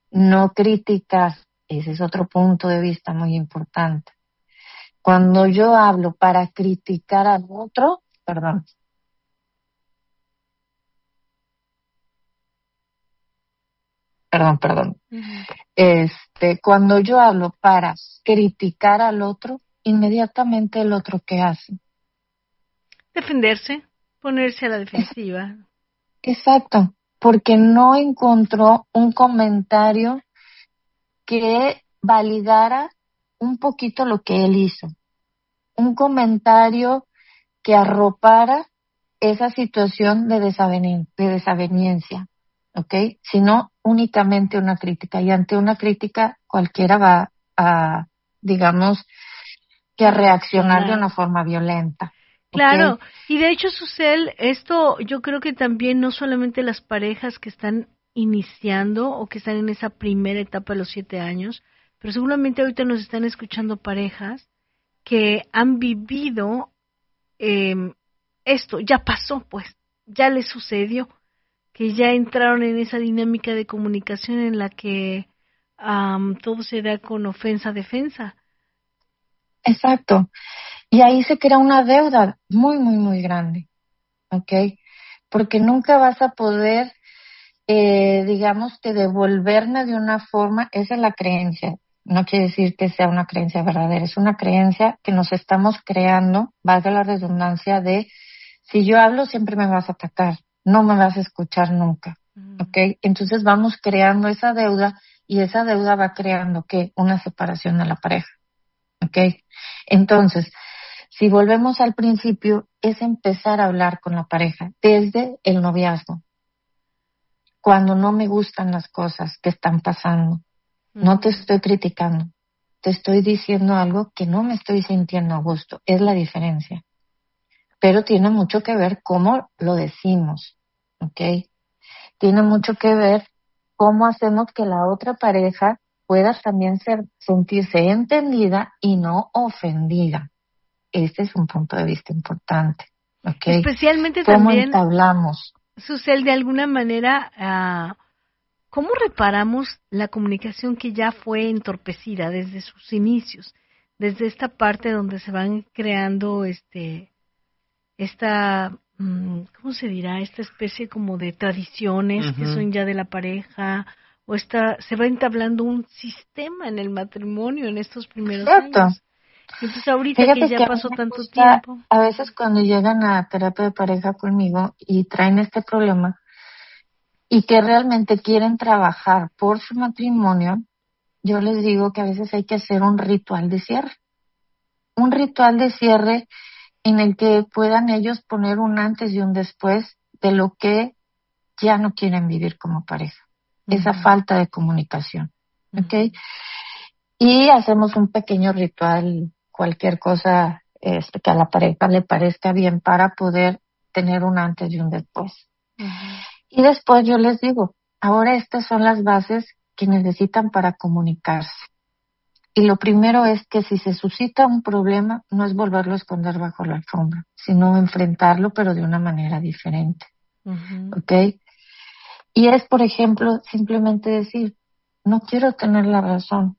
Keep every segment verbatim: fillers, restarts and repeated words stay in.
no criticar. Ese es otro punto de vista muy importante. Cuando yo hablo para criticar al otro, perdón, perdón, perdón, Uh-huh. este, cuando yo hablo para criticar al otro, inmediatamente el otro, ¿qué hace? Defenderse, ponerse a la Es, defensiva. exacto, porque no encontró un comentario que validara un poquito lo que él hizo, un comentario que arropara esa situación de, desavenin- de desaveniencia, ¿ok? Sino únicamente una crítica. Y ante una crítica cualquiera va a, digamos, que a reaccionar de Reaccionar. una forma violenta, ¿ok? Claro, y de hecho, Susel, esto yo creo que también no solamente las parejas que están iniciando o que están en esa primera etapa de los siete años, pero seguramente ahorita nos están escuchando parejas que han vivido eh, esto, ya pasó, pues, ya les sucedió, que ya entraron en esa dinámica de comunicación en la que um, todo se da con ofensa-defensa. Exacto. Y ahí se crea una deuda muy, muy, muy grande, ¿ok? Porque nunca vas a poder, eh, digamos que devolverme de una forma, esa es la creencia. No quiere decir que sea una creencia verdadera, es una creencia que nos estamos creando, valga la redundancia, de si yo hablo siempre me vas a atacar, no me vas a escuchar nunca, Mm. ¿ok? Entonces vamos creando esa deuda y esa deuda va creando, ¿qué? Una separación de la pareja, ¿ok? Entonces, si volvemos al principio, es empezar a hablar con la pareja desde el noviazgo, cuando no me gustan las cosas que están pasando. No te Mm. estoy criticando, te estoy diciendo algo que no me estoy sintiendo a gusto, es la diferencia. Pero tiene mucho que ver cómo lo decimos, ¿ok? Tiene mucho que ver cómo hacemos que la otra pareja pueda también ser, sentirse entendida y no ofendida. Este es un punto de vista importante, ¿ok? Especialmente ¿Cómo también, entablamos? Susel, de alguna manera, uh, ¿cómo reparamos la comunicación que ya fue entorpecida desde sus inicios? Desde esta parte donde se van creando este esta, mm, ¿cómo se dirá? Esta especie como de tradiciones que Ujú. son ya de la pareja, o esta, se va entablando un sistema en el matrimonio en estos primeros Exacto. años. Y entonces ahorita que Fíjate ya que a mí pasó me tanto gusta, tiempo. a veces cuando llegan a terapia de pareja conmigo y traen este problema y que realmente quieren trabajar por su matrimonio, yo les digo que a veces hay que hacer un ritual de cierre. Un ritual de cierre en el que puedan ellos poner un antes y un después de lo que ya no quieren vivir como pareja. Esa Uh-huh. falta de comunicación, ¿ok? Uh-huh. Y hacemos un pequeño ritual, cualquier cosa este, que a la pareja le parezca bien para poder tener un antes y un después. Uh-huh. Y después yo les digo, ahora estas son las bases que necesitan para comunicarse. Y lo primero es que si se suscita un problema, no es volverlo a esconder bajo la alfombra, sino enfrentarlo, pero de una manera diferente, Uh-huh. ¿ok? Y es, por ejemplo, simplemente decir, no quiero tener la razón,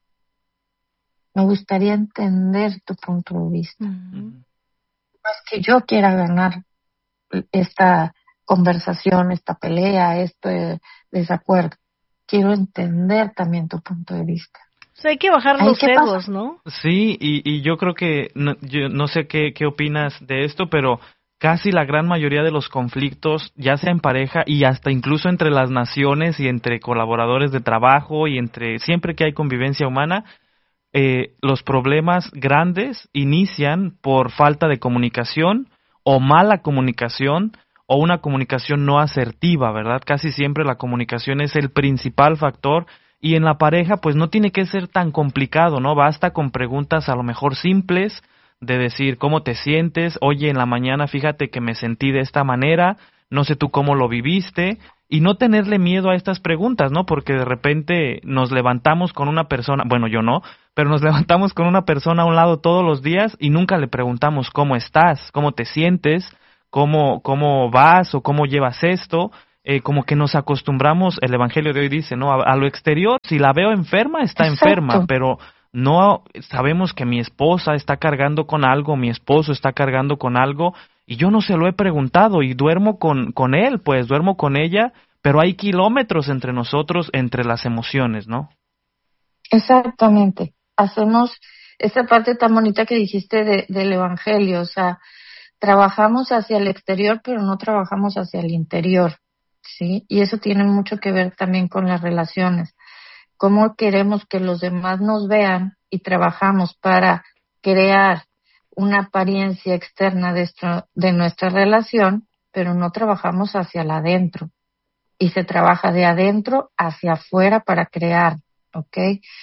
me gustaría entender tu punto de vista. Uh-huh. No es que yo quiera ganar esta conversación, esta pelea, este desacuerdo. Quiero entender también tu punto de vista. O sea, hay que bajar ¿Ahí los qué pasa? egos, ¿no? Sí, y, y yo creo que, no, yo no sé qué, qué opinas de esto, pero casi la gran mayoría de los conflictos, ya sea en pareja y hasta incluso entre las naciones y entre colaboradores de trabajo y entre siempre que hay convivencia humana, eh, los problemas grandes inician por falta de comunicación o mala comunicación o una comunicación no asertiva, ¿verdad? Casi siempre la comunicación es el principal factor y en la pareja pues no tiene que ser tan complicado, ¿no? Basta con preguntas a lo mejor simples de decir cómo te sientes, oye, en la mañana fíjate que me sentí de esta manera, no sé tú cómo lo viviste, y no tenerle miedo a estas preguntas, ¿no? Porque de repente nos levantamos con una persona, bueno, yo no, pero nos levantamos con una persona a un lado todos los días y nunca le preguntamos cómo estás, cómo te sientes, cómo, cómo vas o cómo llevas esto, eh, como que nos acostumbramos, el Evangelio de hoy dice, ¿no? A, a lo exterior, si la veo enferma, está Exacto. enferma, pero no sabemos que mi esposa está cargando con algo, mi esposo está cargando con algo, y yo no se lo he preguntado, y duermo con, con él, pues, duermo con ella, pero hay kilómetros entre nosotros, entre las emociones, ¿no? Exactamente. Hacemos esa parte tan bonita que dijiste de, del Evangelio, o sea, trabajamos hacia el exterior, pero no trabajamos hacia el interior, ¿sí? Y eso tiene mucho que ver también con las relaciones. Cómo queremos que los demás nos vean y trabajamos para crear una apariencia externa de, esto, de nuestra relación, pero no trabajamos hacia el adentro. Y se trabaja de adentro hacia afuera para crear, ¿ok?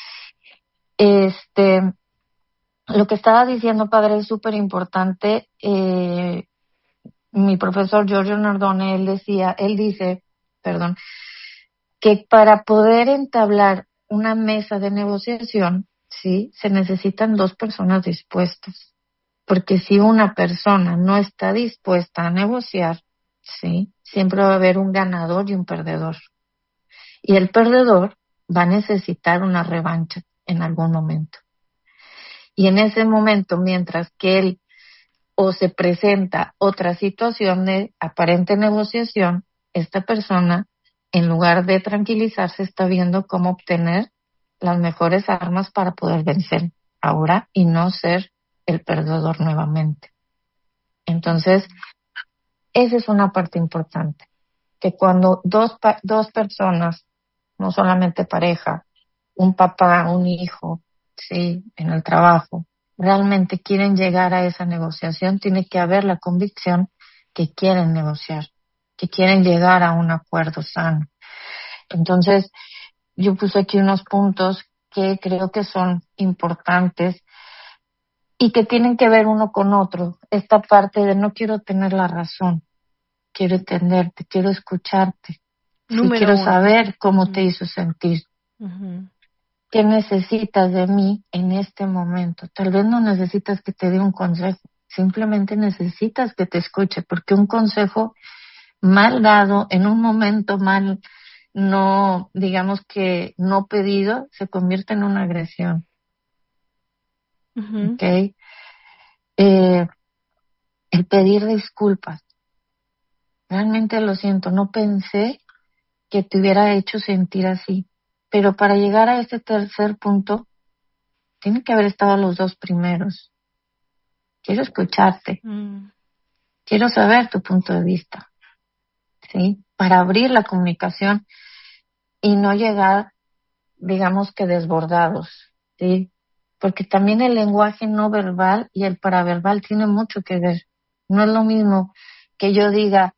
Este, lo que estaba diciendo, padre, es súper importante. Eh, mi profesor Giorgio Nardone, él decía, él dice, perdón, que para poder entablar una mesa de negociación, sí, se necesitan dos personas dispuestas. Porque si una persona no está dispuesta a negociar, sí, siempre va a haber un ganador y un perdedor. Y el perdedor va a necesitar una revancha en algún momento. Y en ese momento, mientras que él o se presenta otra situación de aparente negociación, esta persona, en lugar de tranquilizarse, está viendo cómo obtener las mejores armas para poder vencer ahora y no ser el perdedor nuevamente. Entonces, esa es una parte importante, que cuando dos, dos personas, no solamente pareja, un papá, un hijo, sí, en el trabajo, realmente quieren llegar a esa negociación, tiene que haber la convicción que quieren negociar, que quieren llegar a un acuerdo sano. Entonces, yo puse aquí unos puntos que creo que son importantes y que tienen que ver uno con otro. Esta parte de no quiero tener la razón, quiero entenderte, quiero escucharte, sí, quiero uno. saber cómo uh-huh. te hizo sentir. Uh-huh. ¿Qué necesitas de mí en este momento? Tal vez no necesitas que te dé un consejo, simplemente necesitas que te escuche, porque un consejo mal dado, en un momento mal, no, digamos que no pedido, se convierte en una agresión. Uh-huh. ¿Ok? Eh, el pedir disculpas. Realmente lo siento, no pensé que te hubiera hecho sentir así. Pero para llegar a este tercer punto, tiene que haber estado los dos primeros. Quiero escucharte. Mm. Quiero saber tu punto de vista. ¿Sí? Para abrir la comunicación y no llegar, digamos que desbordados. ¿Sí? Porque también el lenguaje no verbal y el paraverbal tiene mucho que ver. No es lo mismo que yo diga,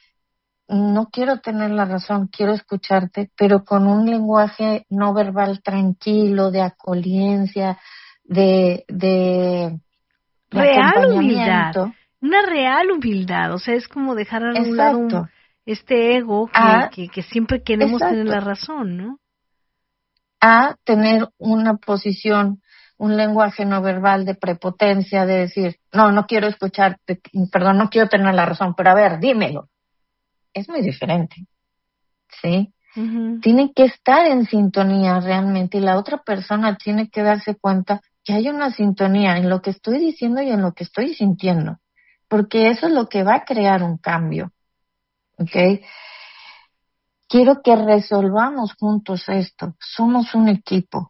no quiero tener la razón, quiero escucharte, pero con un lenguaje no verbal tranquilo, de acoliencia, de, de, de real humildad, acompañamiento. una real humildad, o sea, es como dejar a un lado un, Exacto. este ego que, A, que, que siempre queremos tener exacto. la razón, ¿no? A tener una posición, un lenguaje no verbal de prepotencia, de decir, no, no quiero escucharte, perdón, no quiero tener la razón, pero a ver, dímelo. Es muy diferente, ¿sí? Uh-huh. Tienen que estar en sintonía realmente y la otra persona tiene que darse cuenta que hay una sintonía en lo que estoy diciendo y en lo que estoy sintiendo, porque eso es lo que va a crear un cambio, ¿ok? Quiero que resolvamos juntos esto. Somos un equipo.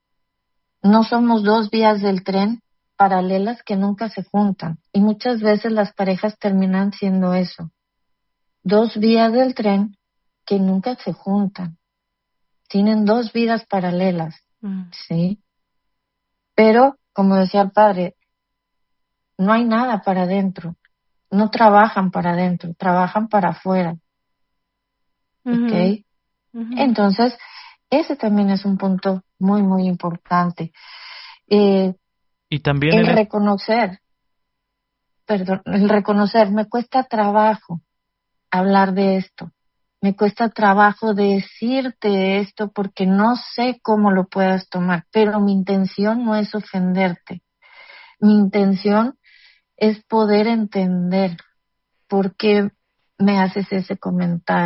No somos dos vías del tren paralelas que nunca se juntan y muchas veces las parejas terminan siendo eso. Dos vías del tren que nunca se juntan. Tienen dos vidas paralelas, uh-huh. ¿sí? Pero, como decía el padre, no hay nada para adentro. No trabajan para adentro, trabajan para afuera. Uh-huh. ¿Ok? Uh-huh. Entonces, ese también es un punto muy, muy importante. Eh, y también el el reconocer, perdón, el reconocer, me cuesta trabajo hablar de esto. Me cuesta trabajo decirte esto porque no sé cómo lo puedas tomar, pero mi intención no es ofenderte. Mi intención es poder entender por qué me haces ese comentario.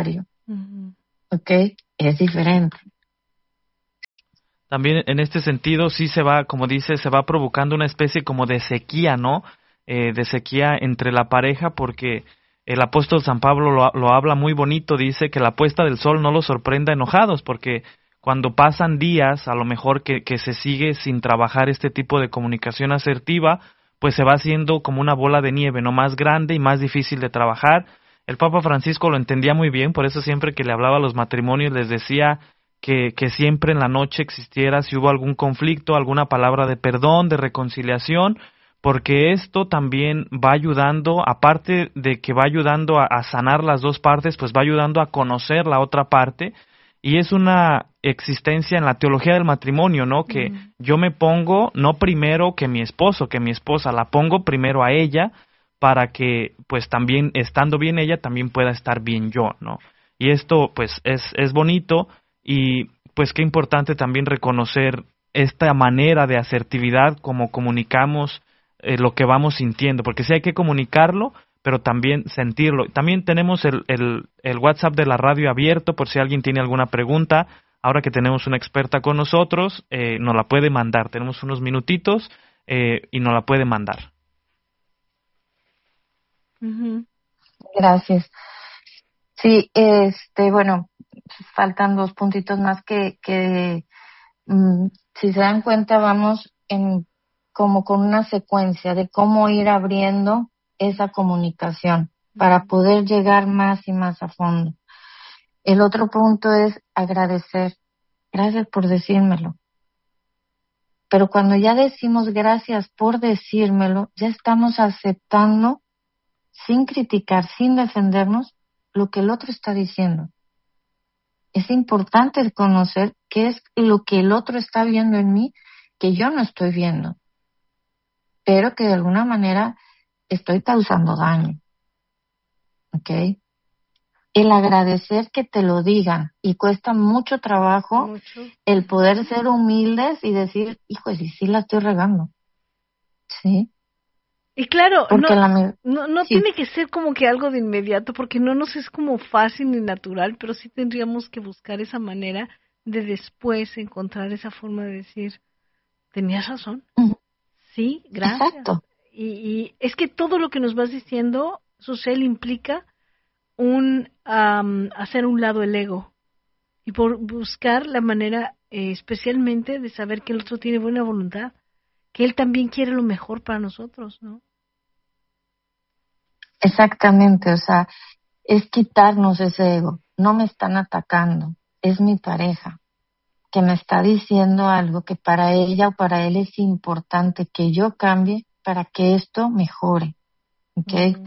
Uh-huh. ¿Ok? Es diferente. También en este sentido sí se va, como dice, se va provocando una especie como de sequía, ¿no? Eh, de sequía entre la pareja, porque el apóstol San Pablo lo, lo habla muy bonito, dice que la puesta del sol no los sorprenda enojados, porque cuando pasan días, a lo mejor que, que se sigue sin trabajar este tipo de comunicación asertiva, pues se va haciendo como una bola de nieve, ¿no? Más grande y más difícil de trabajar. El Papa Francisco lo entendía muy bien, por eso siempre que le hablaba a los matrimonios les decía que, que siempre en la noche existiera, si hubo algún conflicto, alguna palabra de perdón, de reconciliación, porque esto también va ayudando, aparte de que va ayudando a, a sanar las dos partes, pues va ayudando a conocer la otra parte, y es una existencia en la teología del matrimonio, ¿no? Que Mm. yo me pongo no primero que mi esposo, que mi esposa, la pongo primero a ella, para que, pues también, estando bien ella, también pueda estar bien yo, ¿no? Y esto, pues, es, es bonito, y pues qué importante también reconocer esta manera de asertividad, como comunicamos eh, lo que vamos sintiendo, porque sí hay que comunicarlo, pero también sentirlo. También tenemos el, el, el WhatsApp de la radio abierto por si alguien tiene alguna pregunta. Ahora que tenemos una experta con nosotros, eh, nos la puede mandar. Tenemos unos minutitos eh, y nos la puede mandar. Uh-huh. Gracias. Sí, este, bueno, faltan dos puntitos más que, que mm, si se dan cuenta, vamos en como con una secuencia de cómo ir abriendo esa comunicación para poder llegar más y más a fondo. El otro punto es agradecer. Gracias por decírmelo. Pero cuando ya decimos gracias por decírmelo, ya estamos aceptando, sin criticar, sin defendernos, lo que el otro está diciendo. Es importante conocer qué es lo que el otro está viendo en mí que yo no estoy viendo, pero que de alguna manera estoy causando daño. ¿Ok? El agradecer que te lo digan, y cuesta mucho trabajo Mucho. el poder ser humildes y decir, hijo, sí, sí la estoy regando. ¿Sí? Y claro, Porque no, la... no, no sí. tiene que ser como que algo de inmediato, porque no nos es como fácil ni natural, pero sí tendríamos que buscar esa manera de después encontrar esa forma de decir, tenías razón, Ujú. sí, gracias. Exacto. Y, y es que todo lo que nos vas diciendo, Susel, implica un um, hacer un lado el ego y por buscar la manera eh, especialmente de saber que el otro tiene buena voluntad, que él también quiere lo mejor para nosotros, ¿no? Exactamente, o sea, es quitarnos ese ego. No me están atacando, es mi pareja que me está diciendo algo que para ella o para él es importante que yo cambie para que esto mejore. ¿Ok? Uh-huh.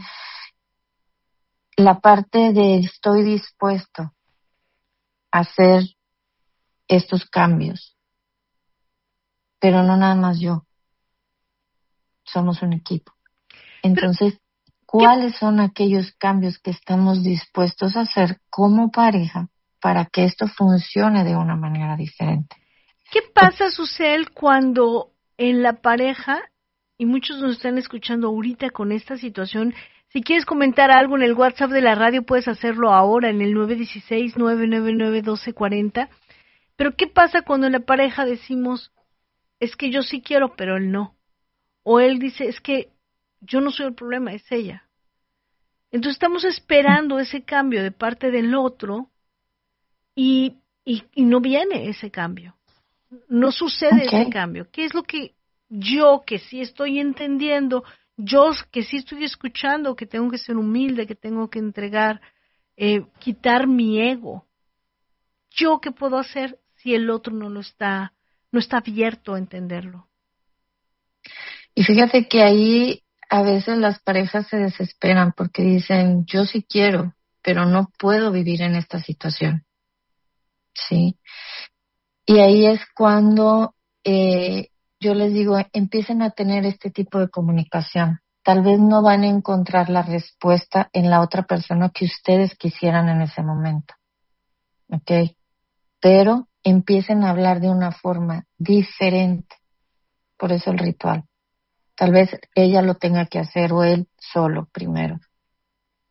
La parte de estoy dispuesto a hacer estos cambios, pero no nada más yo, somos un equipo. Entonces, ¿cuáles son aquellos cambios que estamos dispuestos a hacer como pareja para que esto funcione de una manera diferente? ¿Qué pasa, Susel, cuando en la pareja, y muchos nos están escuchando ahorita con esta situación, si quieres comentar algo en el WhatsApp de la radio, puedes hacerlo ahora en el nueve uno seis, nueve nueve nueve, uno dos cuatro cero, pero ¿qué pasa cuando en la pareja decimos, es que yo sí quiero, pero él no? O él dice, es que yo no soy el problema, es ella. Entonces estamos esperando ese cambio de parte del otro y, y, y no viene ese cambio. No sucede Okay. ese cambio. ¿Qué es lo que yo, que sí estoy entendiendo, yo que sí estoy escuchando, que tengo que ser humilde, que tengo que entregar, eh, quitar mi ego? ¿Yo qué puedo hacer si el otro no lo está, no está abierto a entenderlo? Y fíjate que ahí a veces las parejas se desesperan porque dicen, yo sí quiero, pero no puedo vivir en esta situación. Sí. Y ahí es cuando eh, yo les digo, empiecen a tener este tipo de comunicación. Tal vez no van a encontrar la respuesta en la otra persona que ustedes quisieran en ese momento. ¿Ok? Pero empiecen a hablar de una forma diferente. Por eso el ritual. Tal vez ella lo tenga que hacer o él solo primero.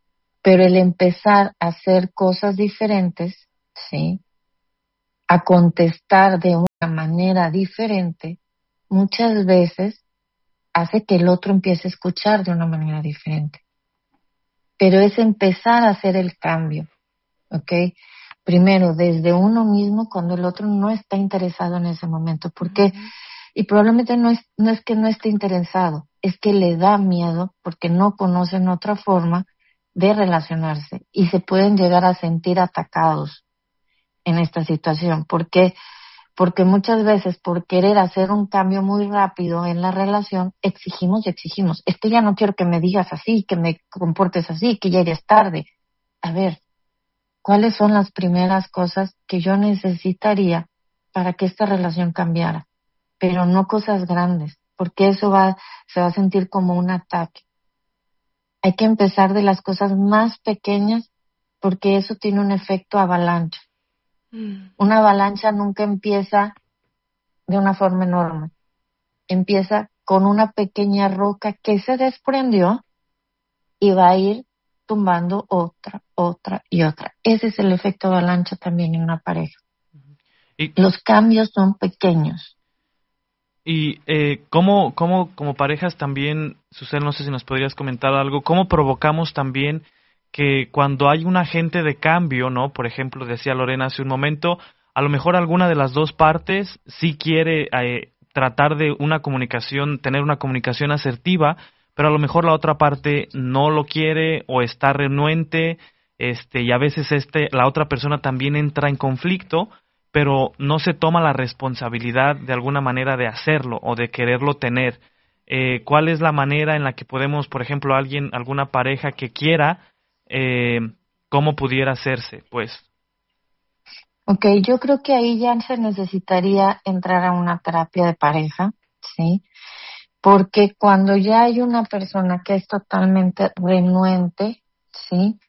pero el empezar a hacer cosas diferentes, ¿sí? A contestar de una manera diferente, muchas veces hace que el otro empiece a escuchar de una manera diferente. Pero es empezar a hacer el cambio, ¿ok? Primero, desde uno mismo, cuando el otro no está interesado en ese momento. ¿Por qué? Uh-huh. Y probablemente no es, no es que no esté interesado, es que le da miedo porque no conocen otra forma de relacionarse y se pueden llegar a sentir atacados en esta situación. ¿Por qué? Porque muchas veces por querer hacer un cambio muy rápido en la relación, exigimos y exigimos. Es que ya no quiero que me digas así, que me comportes así, que llegues tarde. A ver, ¿cuáles son las primeras cosas que yo necesitaría para que esta relación cambiara? Pero no cosas grandes, porque eso va, se va a sentir como un ataque. Hay que empezar de las cosas más pequeñas, porque eso tiene un efecto avalancha. Mm. Una avalancha nunca empieza de una forma enorme. Empieza con una pequeña roca que se desprendió y va a ir tumbando otra, otra y otra. Ese es el efecto avalancha también en una pareja. Y los cambios son pequeños. Y eh, ¿cómo, cómo, como parejas también, Susel, no sé si nos podrías comentar algo, cómo provocamos también que cuando hay un agente de cambio, ¿no? Por ejemplo, decía Lorena hace un momento, a lo mejor alguna de las dos partes sí quiere eh, tratar de una comunicación, tener una comunicación asertiva, pero a lo mejor la otra parte no lo quiere o está renuente, este, y a veces este, la otra persona también entra en conflicto, pero no se toma la responsabilidad de alguna manera de hacerlo o de quererlo tener. Eh, ¿Cuál es la manera en la que podemos, por ejemplo, alguien, alguna pareja que quiera, eh, cómo pudiera hacerse, pues? Ok, yo creo que ahí ya se necesitaría entrar a una terapia de pareja, ¿sí? Porque cuando ya hay una persona que es totalmente renuente, ¿sí?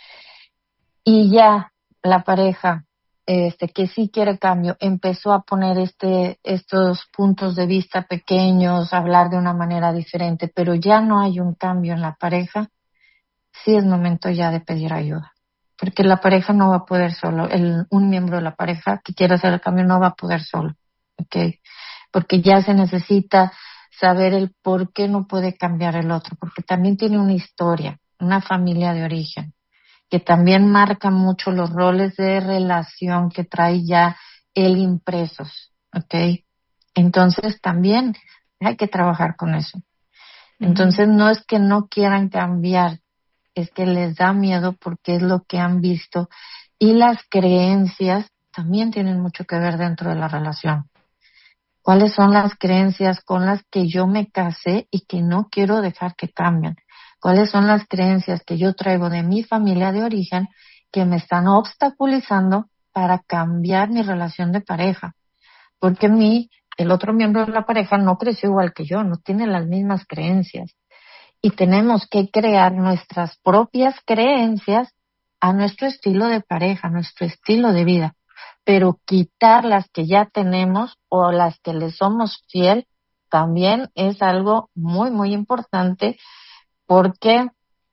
Y ya la pareja este que sí quiere cambio empezó a poner este estos puntos de vista pequeños, hablar de una manera diferente, pero ya no hay un cambio en la pareja, sí es momento ya de pedir ayuda, porque la pareja no va a poder solo, el un miembro de la pareja que quiere hacer el cambio no va a poder solo, ¿okay? Porque ya se necesita saber el por qué no puede cambiar el otro, porque también tiene una historia, una familia de origen, que también marca mucho los roles de relación que trae ya él impresos, ¿ok? Entonces también hay que trabajar con eso. Entonces no es que no quieran cambiar, es que les da miedo porque es lo que han visto y las creencias también tienen mucho que ver dentro de la relación. ¿Cuáles son las creencias con las que yo me casé y que no quiero dejar que cambien? ¿Cuáles son las creencias que yo traigo de mi familia de origen que me están obstaculizando para cambiar mi relación de pareja? Porque mi, el otro miembro de la pareja no creció igual que yo, no tiene las mismas creencias. Y tenemos que crear nuestras propias creencias a nuestro estilo de pareja, a nuestro estilo de vida. Pero quitar las que ya tenemos o las que le somos fiel también es algo muy, muy importante, porque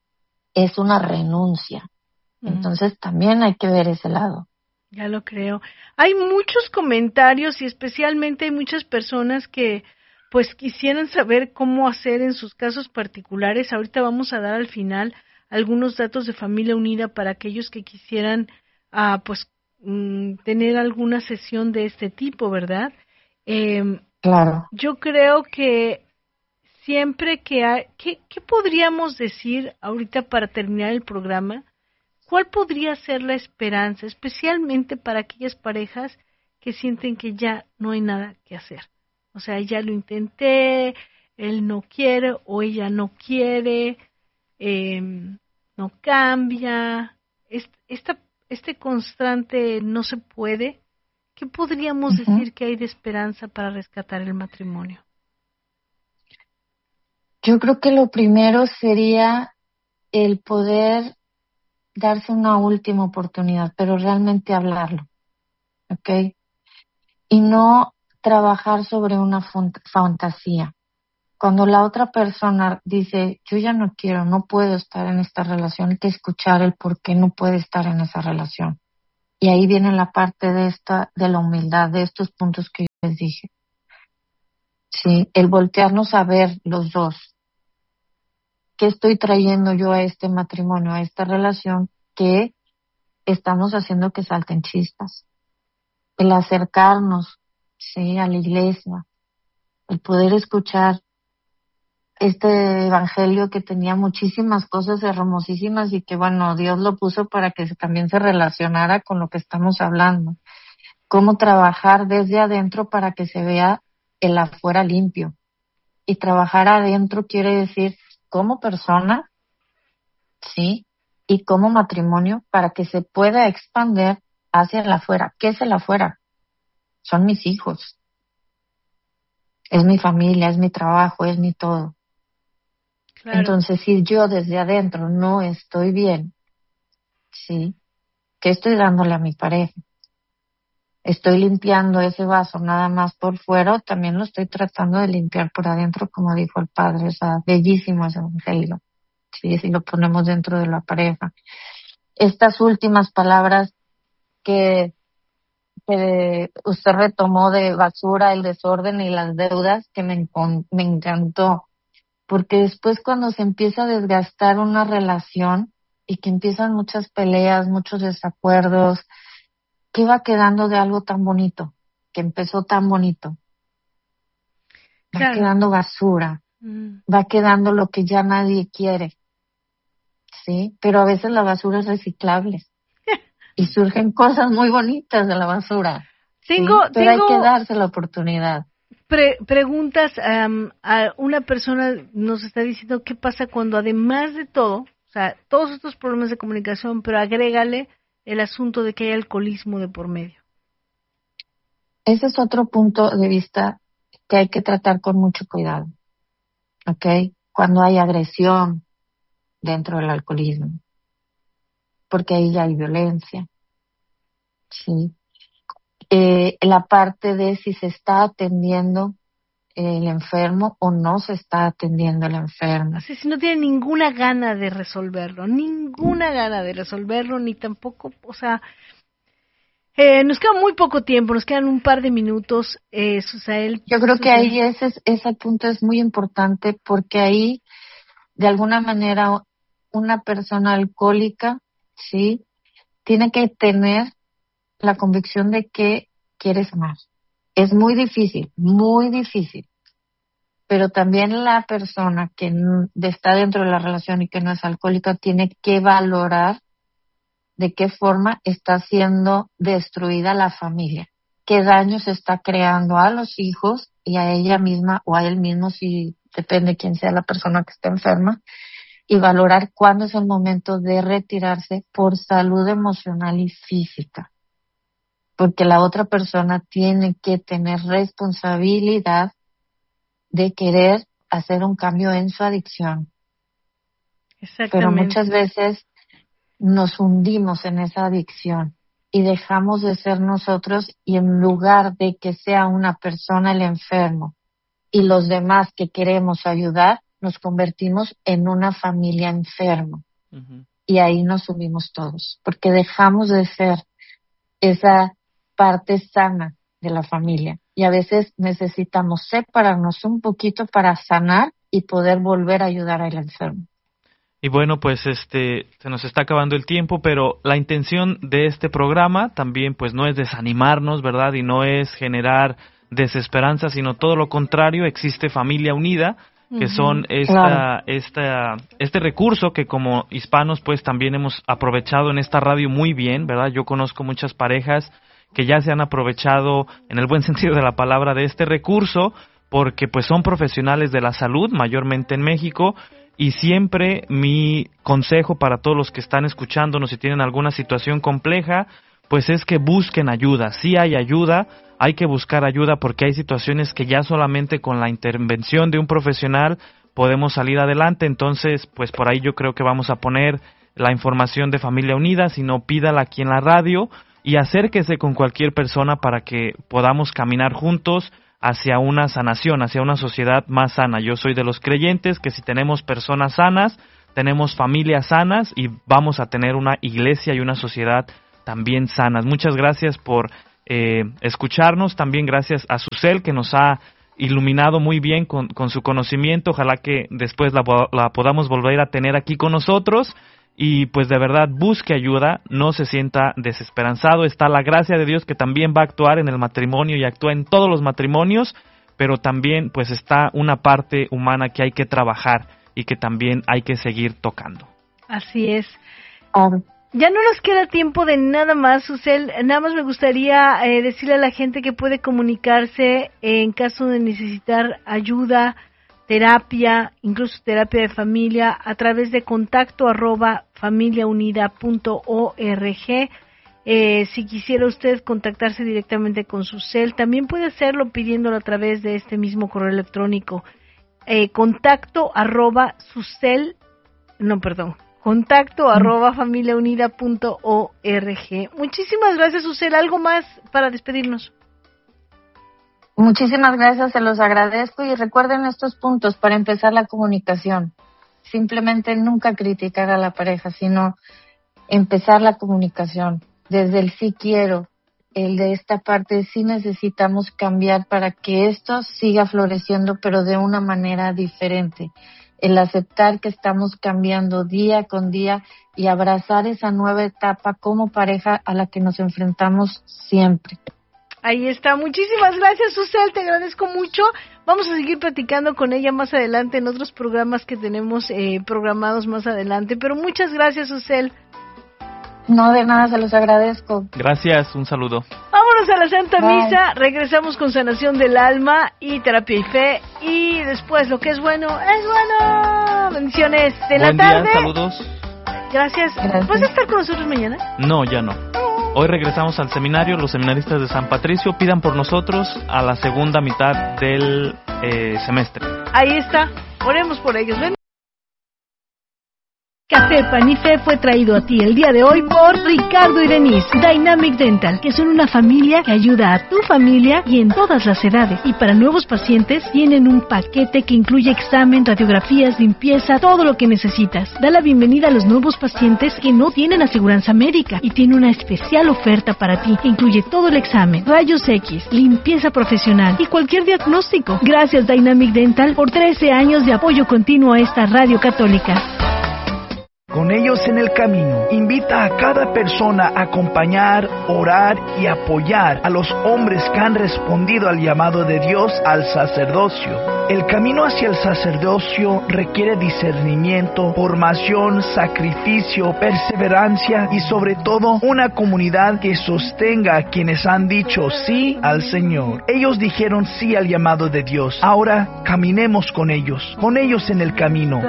es una renuncia. Entonces mm. también hay que ver ese lado. Ya lo creo. Hay muchos comentarios y especialmente hay muchas personas que pues quisieran saber cómo hacer en sus casos particulares. Ahorita vamos a dar al final algunos datos de Familia Unida para aquellos que quisieran uh, pues mm, tener alguna sesión de este tipo, ¿verdad? Eh, claro. Yo creo que siempre que hay, ¿qué, ¿qué podríamos decir ahorita para terminar el programa? ¿Cuál podría ser la esperanza, especialmente para aquellas parejas que sienten que ya no hay nada que hacer? O sea, ya lo intenté, él no quiere o ella no quiere, eh, no cambia, este, esta, este constante no se puede. ¿Qué podríamos uh-huh. decir que hay de esperanza para rescatar el matrimonio? Yo creo que lo primero sería el poder darse una última oportunidad, pero realmente hablarlo, ¿ok? Y no trabajar sobre una fantasía, Cuando la otra persona dice, yo ya no quiero, no puedo estar en esta relación, hay que escuchar el por qué no puede estar en esa relación. Y ahí viene la parte de esta, de la humildad, de estos puntos que yo les dije. Sí, el voltearnos a ver los dos. ¿Qué estoy trayendo yo a este matrimonio, a esta relación que estamos haciendo que salten chispas? El acercarnos, sí, a la iglesia, el poder escuchar este evangelio que tenía muchísimas cosas hermosísimas y que, bueno, Dios lo puso para que también se relacionara con lo que estamos hablando. Cómo trabajar desde adentro para que se vea el afuera limpio. Y trabajar adentro quiere decir como persona, sí, y como matrimonio para que se pueda expandir hacia el afuera. ¿Qué es el afuera? Son mis hijos. Es mi familia, es mi trabajo, es mi todo. Claro. Entonces, si yo desde adentro no estoy bien, ¿sí? ¿Qué estoy dándole a mi pareja? ¿Estoy limpiando ese vaso nada más por fuera o también lo estoy tratando de limpiar por adentro, como dijo el padre? O sea, bellísimo ese evangelio, ¿sí? Si lo ponemos dentro de la pareja. Estas últimas palabras que, que usted retomó de basura, el desorden y las deudas, que me, me encantó. Porque después cuando se empieza a desgastar una relación y que empiezan muchas peleas, muchos desacuerdos, ¿qué va quedando de algo tan bonito? Que empezó tan bonito. Va claro. quedando basura, mm. va quedando lo que ya nadie quiere, ¿sí? Pero a veces la basura es reciclable y surgen cosas muy bonitas de la basura. Tengo, ¿sí? Pero tengo... hay que darse la oportunidad. Pre- preguntas um, a una persona nos está diciendo qué pasa cuando además de todo, o sea, todos estos problemas de comunicación, pero agrégale el asunto de que hay alcoholismo de por medio. Ese es otro punto de vista que hay que tratar con mucho cuidado, ¿ok? Cuando hay agresión dentro del alcoholismo, porque ahí ya hay violencia, ¿sí? Eh, la parte de si se está atendiendo el enfermo o no se está atendiendo el enfermo. Así, si no tiene ninguna gana de resolverlo, ninguna gana de resolverlo, ni tampoco, o sea, eh, nos queda muy poco tiempo, nos quedan un par de minutos, eh, Susael. Yo creo Susael. que ahí ese, ese punto es muy importante porque ahí, de alguna manera, una persona alcohólica, sí, tiene que tener la convicción de que quiere sanar. Es muy difícil, muy difícil. Pero también la persona que está dentro de la relación y que no es alcohólica tiene que valorar de qué forma está siendo destruida la familia, qué daño se está creando a los hijos y a ella misma o a él mismo, si depende quién sea la persona que está enferma, y valorar cuándo es el momento de retirarse por salud emocional y física. Porque la otra persona tiene que tener responsabilidad de querer hacer un cambio en su adicción. Exactamente. Pero muchas veces nos hundimos en esa adicción y dejamos de ser nosotros, y en lugar de que sea una persona el enfermo y los demás que queremos ayudar, nos convertimos en una familia enferma. Uh-huh. Y ahí nos sumimos todos, porque dejamos de ser esa parte sana de la familia. Y a veces necesitamos separarnos un poquito para sanar y poder volver a ayudar al enfermo. Y bueno, pues este se nos está acabando el tiempo, pero la intención de este programa también pues no es desanimarnos, ¿verdad? Y no es generar desesperanza, sino todo lo contrario. Existe Familia Unida, que uh-huh. son esta, claro. esta, este recurso que como hispanos pues también hemos aprovechado en esta radio muy bien, ¿verdad? Yo conozco muchas parejas que ya se han aprovechado en el buen sentido de la palabra de este recurso, porque pues son profesionales de la salud, mayormente en México, y siempre mi consejo para todos los que están escuchándonos y tienen alguna situación compleja, pues es que busquen ayuda. Sí hay ayuda, hay que buscar ayuda porque hay situaciones que ya solamente con la intervención de un profesional podemos salir adelante. Entonces, pues por ahí yo creo que vamos a poner la información de Familia Unida, si no, pídala aquí en la radio, y acérquese con cualquier persona para que podamos caminar juntos hacia una sanación, hacia una sociedad más sana. Yo soy de los creyentes que si tenemos personas sanas, tenemos familias sanas y vamos a tener una iglesia y una sociedad también sanas. Muchas gracias por eh, escucharnos, también gracias a Susel que nos ha iluminado muy bien con, con su conocimiento. Ojalá que después la, la podamos volver a tener aquí con nosotros. Y pues de verdad busque ayuda, no se sienta desesperanzado. Está la gracia de Dios que también va a actuar en el matrimonio y actúa en todos los matrimonios, pero también pues está una parte humana que hay que trabajar y que también hay que seguir tocando. Así es. Um, Ya no nos queda tiempo de nada más, Susel. Nada más me gustaría eh, decirle a la gente que puede comunicarse en caso de necesitar ayuda, terapia, incluso terapia de familia, a través de contacto arroba familiaunida punto org. Eh, si quisiera usted contactarse directamente con Susel, también puede hacerlo pidiéndolo a través de este mismo correo electrónico. Eh, contacto arroba Susel, no, perdón. Contacto arroba familiaunida punto org. Muchísimas gracias, Susel. ¿Algo más para despedirnos? Muchísimas gracias, se los agradezco y recuerden estos puntos para empezar la comunicación. Simplemente nunca criticar a la pareja, sino empezar la comunicación. Desde el sí quiero, el de esta parte sí necesitamos cambiar para que esto siga floreciendo, pero de una manera diferente. El aceptar que estamos cambiando día con día y abrazar esa nueva etapa como pareja a la que nos enfrentamos siempre. Ahí está. Muchísimas gracias, Susel. Te agradezco mucho. Vamos a seguir platicando con ella más adelante en otros programas que tenemos eh, programados más adelante. Pero muchas gracias, Susel. No, de nada, se los agradezco. Gracias, un saludo. Vámonos a la Santa Bye. Misa, regresamos con sanación del alma y terapia y fe, y después lo que es bueno, es bueno. Bendiciones de Buen la tarde. día, saludos. Gracias. Gracias. ¿Vas a estar con nosotros mañana? No, ya no. Hoy regresamos al seminario, los seminaristas de San Patricio. Pidan por nosotros a la segunda mitad del eh, semestre. Ahí está. Oremos por ellos. Ven. Café Pan y Fe fue traído a ti el día de hoy por Ricardo y Denise, Dynamic Dental, que son una familia que ayuda a tu familia y en todas las edades. Y para nuevos pacientes tienen un paquete que incluye examen, radiografías, limpieza, todo lo que necesitas. Da la bienvenida a los nuevos pacientes que no tienen aseguranza médica y tiene una especial oferta para ti que incluye todo el examen, rayos X, limpieza profesional y cualquier diagnóstico. Gracias Dynamic Dental por trece años de apoyo continuo a esta radio católica. Con ellos en el camino, invita a cada persona a acompañar, orar y apoyar a los hombres que han respondido al llamado de Dios al sacerdocio. El camino hacia el sacerdocio requiere discernimiento, formación, sacrificio, perseverancia y sobre todo una comunidad que sostenga a quienes han dicho sí al Señor. Ellos dijeron sí al llamado de Dios. Ahora caminemos con ellos, con ellos en el camino.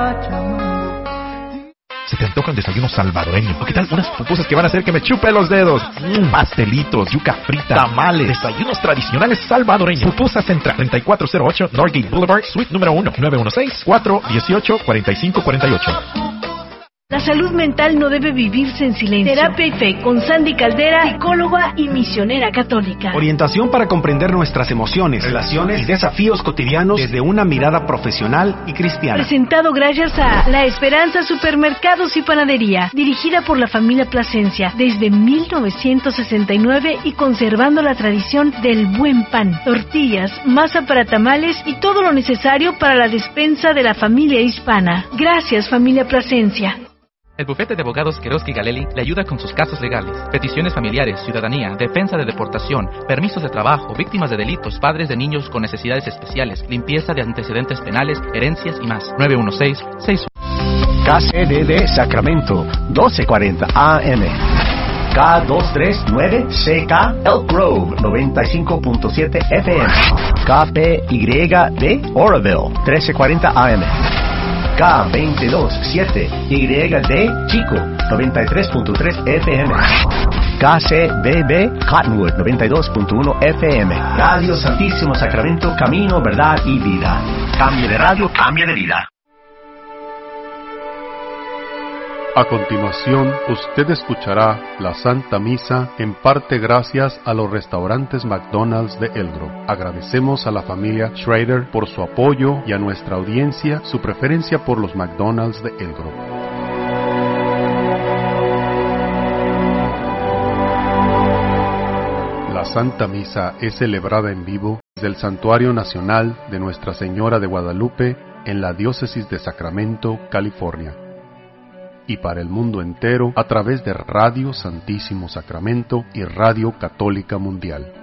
Se te antoja el desayuno salvadoreño. ¿O qué tal unas pupusas que van a hacer que me chupe los dedos? Mm, pastelitos, yuca frita, tamales, desayunos tradicionales salvadoreños. Pupusas Central, treinta y cuatro cero ocho Norgate Boulevard, Suite número uno, nueve uno seis, cuatro uno ocho, cuatro cinco cuatro ocho. La salud mental no debe vivirse en silencio. Terapia y Fe con Sandy Caldera, psicóloga y misionera católica. Orientación para comprender nuestras emociones, relaciones y desafíos cotidianos desde una mirada profesional y cristiana. Presentado gracias a La Esperanza Supermercados y Panadería, dirigida por la familia Plasencia desde mil novecientos sesenta y nueve y conservando la tradición del buen pan, tortillas, masa para tamales y todo lo necesario para la despensa de la familia hispana. Gracias, familia Plasencia. El bufete de abogados Queroski Galeli le ayuda con sus casos legales, peticiones familiares, ciudadanía, defensa de deportación, permisos de trabajo, víctimas de delitos, padres de niños con necesidades especiales, limpieza de antecedentes penales, herencias y más. nueve uno seis, seis K C D D Sacramento, doce cuarenta A M. K doscientos treinta y nueve C K Elk Grove, noventa y cinco punto siete F M. K P Y D Oroville, trece cuarenta A M. K veintidós siete Y D Chico, noventa y tres punto tres F M. K C B B Cottonwood, noventa y dos punto uno F M. Radio Santísimo Sacramento, camino, verdad y vida. Cambio de radio, cambio de vida. A continuación, usted escuchará la Santa Misa, en parte gracias a los restaurantes McDonald's de El Grove. Agradecemos a la familia Schrader por su apoyo y a nuestra audiencia su preferencia por los McDonald's de El Grove. La Santa Misa es celebrada en vivo desde el Santuario Nacional de Nuestra Señora de Guadalupe en la Diócesis de Sacramento, California, y para el mundo entero a través de Radio Santísimo Sacramento y Radio Católica Mundial.